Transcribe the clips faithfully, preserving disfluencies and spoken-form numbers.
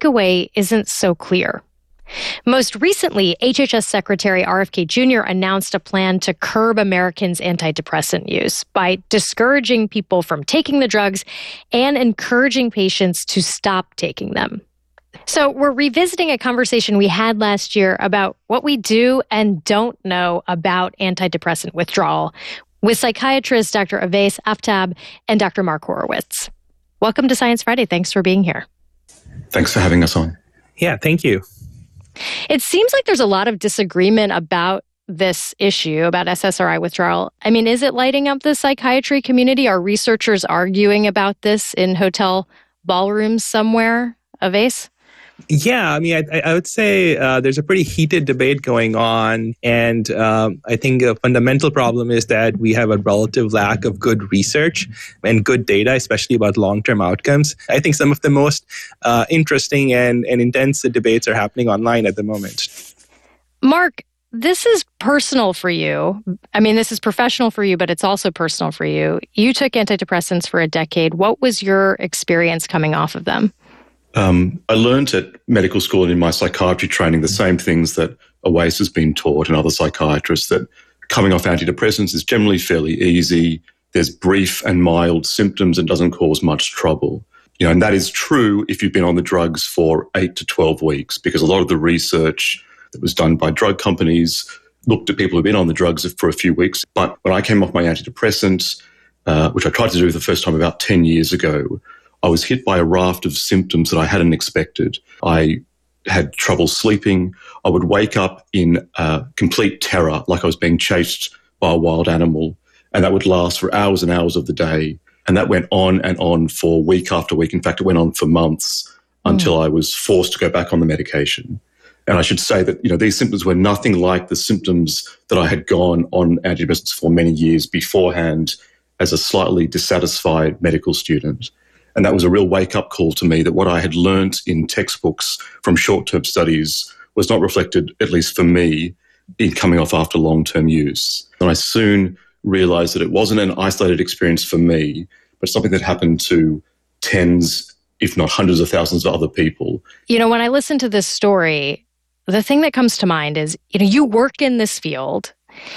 takeaway isn't so clear. Most recently, H H S Secretary R F K Junior announced a plan to curb Americans' antidepressant use by discouraging people from taking the drugs and encouraging patients to stop taking them. So we're revisiting a conversation we had last year about what we do and don't know about antidepressant withdrawal with psychiatrists Doctor Awais Aftab and Doctor Mark Horowitz. Welcome to Science Friday. Thanks for being here. Thanks for having us on. Yeah, thank you. It seems like there's a lot of disagreement about this issue, about S S R I withdrawal. I mean, is it lighting up the psychiatry community? Are researchers arguing about this in hotel ballrooms somewhere, Awais? Yeah, I mean, I, I would say uh, there's a pretty heated debate going on. And um, I think a fundamental problem is that we have a relative lack of good research and good data, especially about long-term outcomes. I think some of the most uh, interesting and, and intense debates are happening online at the moment. Mark, this is personal for you. I mean, this is professional for you, but it's also personal for you. You took antidepressants for a decade. What was your experience coming off of them? Um, I learned at medical school and in my psychiatry training the same things that Awais has been taught and other psychiatrists, that coming off antidepressants is generally fairly easy. There's brief and mild symptoms and doesn't cause much trouble. You know, and that is true if you've been on the drugs for eight to twelve weeks, because a lot of the research that was done by drug companies looked at people who've been on the drugs for a few weeks. But when I came off my antidepressants, uh, which I tried to do the first time about ten years ago, I was hit by a raft of symptoms that I hadn't expected. I had trouble sleeping. I would wake up in uh, complete terror, like I was being chased by a wild animal, and that would last for hours and hours of the day. And that went on and on for week after week. In fact, it went on for months mm. until I was forced to go back on the medication. And I should say that, you know, these symptoms were nothing like the symptoms that I had gone on antidepressants for many years beforehand as a slightly dissatisfied medical student. And that was a real wake-up call to me that what I had learnt in textbooks from short-term studies was not reflected, at least for me, in coming off after long-term use. And I soon realised that it wasn't an isolated experience for me, but something that happened to tens, if not hundreds of thousands of other people. You know, when I listen to this story, the thing that comes to mind is, you know, you work in this field.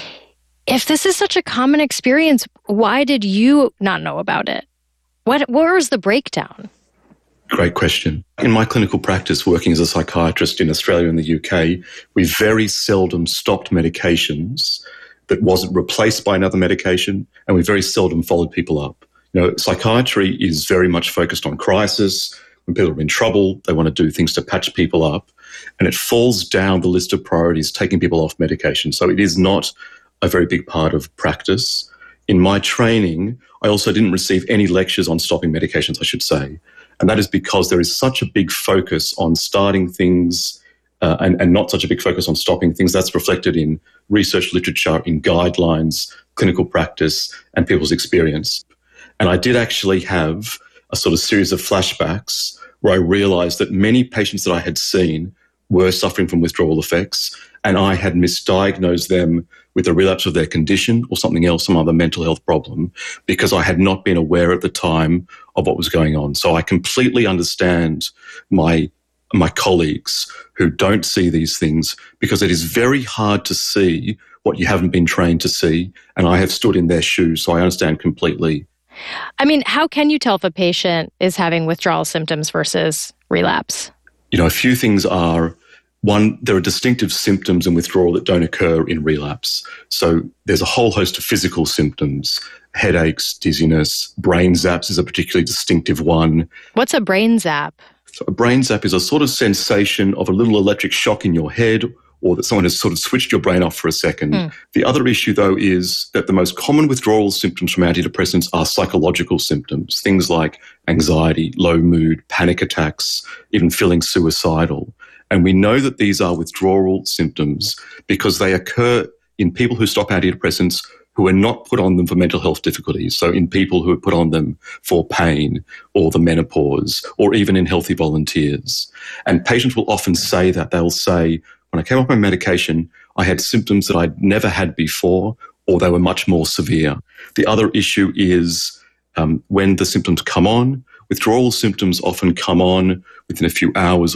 If this is such a common experience, why did you not know about it? What, where was the breakdown? Great question. In my clinical practice, working as a psychiatrist in Australia and the U K, we very seldom stopped medications that wasn't replaced by another medication, and we very seldom followed people up. You know, psychiatry is very much focused on crisis. When people are in trouble, they want to do things to patch people up, and it falls down the list of priorities, taking people off medication. So it is not a very big part of practice. In my training, I also didn't receive any lectures on stopping medications, I should say. And that is because there is such a big focus on starting things uh, and, and not such a big focus on stopping things. That's reflected in research literature, in guidelines, clinical practice, and people's experience. And I did actually have a sort of series of flashbacks where I realised that many patients that I had seen were suffering from withdrawal effects, and I had misdiagnosed them with a relapse of their condition or something else, some other mental health problem, because I had not been aware at the time of what was going on. So I completely understand my my colleagues who don't see these things, because it is very hard to see what you haven't been trained to see, and I have stood in their shoes, so I understand completely. I mean, how can you tell if a patient is having withdrawal symptoms versus relapse? You know, a few things are, one, there are distinctive symptoms in withdrawal that don't occur in relapse. So there's a whole host of physical symptoms, headaches, dizziness, brain zaps is a particularly distinctive one. What's a brain zap? So a brain zap is a sort of sensation of a little electric shock in your head, or that someone has sort of switched your brain off for a second. Mm. The other issue, though, is that the most common withdrawal symptoms from antidepressants are psychological symptoms, things like anxiety, low mood, panic attacks, even feeling suicidal. And we know that these are withdrawal symptoms because they occur in people who stop antidepressants who are not put on them for mental health difficulties. So in people who are put on them for pain or the menopause, or even in healthy volunteers. And patients will often say that. They'll say, when I came off my medication, I had symptoms that I'd never had before, or they were much more severe. The other issue is um, when the symptoms come on, withdrawal symptoms often come on within a few hours